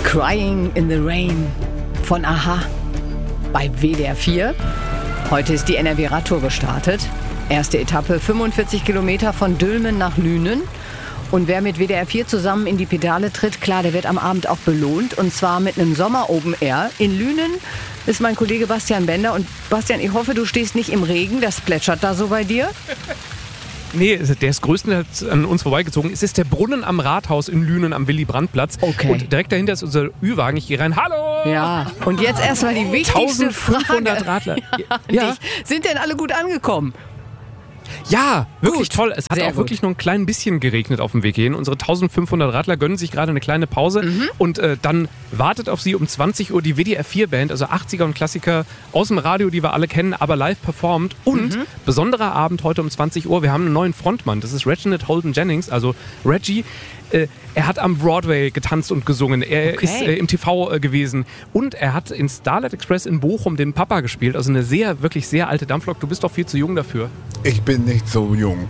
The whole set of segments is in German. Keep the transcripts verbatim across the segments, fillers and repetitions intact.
Crying in the Rain von a-ha bei W D R vier. Heute ist die N R W-Radtour gestartet. Erste Etappe, fünfundvierzig Kilometer von Dülmen nach Lünen. Und wer mit W D R vier zusammen in die Pedale tritt, klar, der wird am Abend auch belohnt. Und zwar mit einem Sommer-Open Air. In Lünen ist mein Kollege Bastian Bender. Und Bastian, ich hoffe, du stehst nicht im Regen. Das plätschert da so bei dir. Nee, der ist größtenteils an uns vorbeigezogen. Es ist der Brunnen am Rathaus in Lünen am Willy-Brandt-Platz. Okay. Und direkt dahinter ist unser Ü-Wagen. Ich gehe rein. Hallo! Ja, und jetzt erstmal die wichtigste eintausendfünfhundert Frage. Radler. Ja. Ja. Sind denn alle gut angekommen? Ja, wirklich Gut. toll. Es hat Sehr auch gut. wirklich nur ein klein bisschen geregnet auf dem Weg hierhin. Unsere eintausendfünfhundert Radler gönnen sich gerade eine kleine Pause. Mhm. Und äh, dann wartet auf sie um zwanzig Uhr die W D R vier Band, also achtziger und Klassiker aus dem Radio, die wir alle kennen, aber live performt. Und Mhm. besonderer Abend heute um zwanzig Uhr. Wir haben einen neuen Frontmann. Das ist Reginald Holden Jennings, also Reggie. Äh, er hat am Broadway getanzt und gesungen. Er Okay. ist äh, im T V äh, gewesen. Und er hat in Starlight Express in Bochum den Papa gespielt. Also eine sehr, wirklich sehr alte Dampflok. Du bist doch viel zu jung dafür. Ich bin nicht so jung.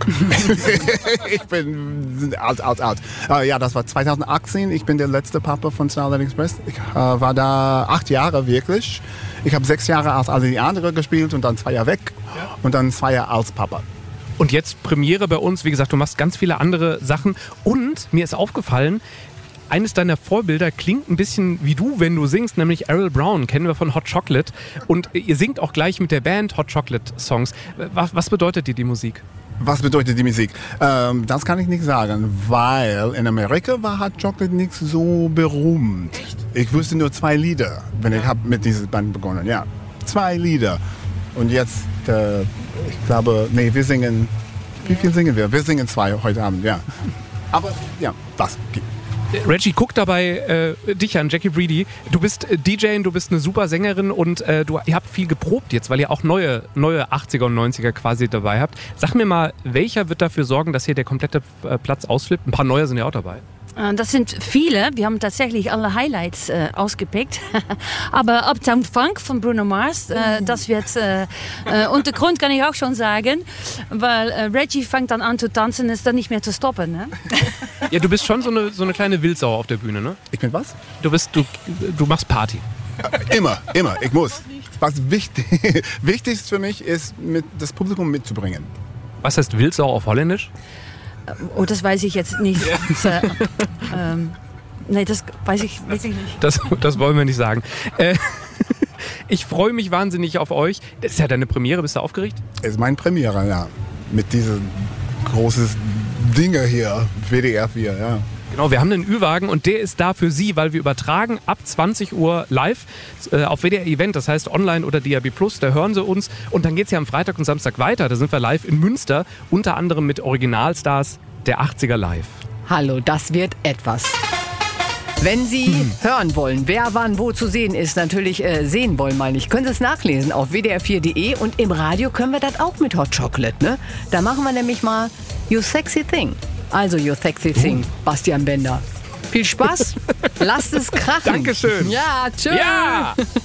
Ich bin alt, alt, alt. Äh, ja, das war zweitausendachtzehn. Ich bin der letzte Papa von Starlight Express. Ich äh, war da acht Jahre wirklich. Ich habe sechs Jahre als alle die anderen gespielt und dann zwei Jahre weg. Und dann zwei Jahre als Papa. Und jetzt Premiere bei uns. Wie gesagt, du machst ganz viele andere Sachen. Und mir ist aufgefallen, eines deiner Vorbilder klingt ein bisschen wie du, wenn du singst, nämlich Errol Brown, kennen wir von Hot Chocolate. Und ihr singt auch gleich mit der Band Hot Chocolate Songs. Was, was bedeutet dir die Musik? Was bedeutet die Musik? Ähm, das kann ich nicht sagen, weil in Amerika war Hot Chocolate nicht so berühmt. Ich wusste nur zwei Lieder, wenn ich habe mit dieser Band begonnen. Ja, zwei Lieder. Und jetzt, äh, ich glaube, nee, wir singen, wie viel singen wir? Wir singen zwei heute Abend, ja. Aber ja, das geht. Reggie, guck dabei äh, dich an, Jackie Breedy. Du bist äh, D J, du bist eine super Sängerin und äh, du, ihr habt viel geprobt jetzt, weil ihr auch neue, neue achtziger und neunziger quasi dabei habt. Sag mir mal, welcher wird dafür sorgen, dass hier der komplette äh, Platz ausflippt? Ein paar neue sind ja auch dabei. Das sind viele. Wir haben tatsächlich alle Highlights äh, ausgepickt. Aber Uptown Funk von Bruno Mars, äh, das wird... Äh, äh, und der Grund kann ich auch schon sagen, weil äh, Reggie fängt dann an zu tanzen, ist dann nicht mehr zu stoppen. Ne? Ja, du bist schon so eine, so eine kleine Wildsau auf der Bühne, ne? Ich bin was? Du bist, du, du machst Party. Immer, immer, ich muss. Was wichtig, wichtigst für mich ist, mit das Publikum mitzubringen. Was heißt Wildsau auf Holländisch? Oh, das weiß ich jetzt nicht. äh, ähm, nee, das weiß ich wirklich nicht. Das, das wollen wir nicht sagen. Äh, ich freue mich wahnsinnig auf euch. Das ist ja deine Premiere, bist du aufgeregt? Es ist meine Premiere, ja. Mit diesen großen Dinger hier, W D R vier, ja. Genau, wir haben einen Ü-Wagen und der ist da für Sie, weil wir übertragen ab zwanzig Uhr live äh, auf W D R Event, das heißt online oder D A B plus, da hören Sie uns und dann geht es ja am Freitag und Samstag weiter. Da sind wir live in Münster, unter anderem mit Originalstars der achtziger live. Hallo, das wird etwas. Wenn Sie Hm. hören wollen, wer wann wo zu sehen ist, natürlich äh, sehen wollen, meine ich, können Sie es nachlesen auf w d r vier punkt d e und im Radio können wir das auch mit Hot Chocolate, ne? Da machen wir nämlich mal You Sexy Thing. Also You Sexy Thing, Bastian Bender. Viel Spaß, lasst es krachen. Dankeschön. Ja, tschüss. Ja!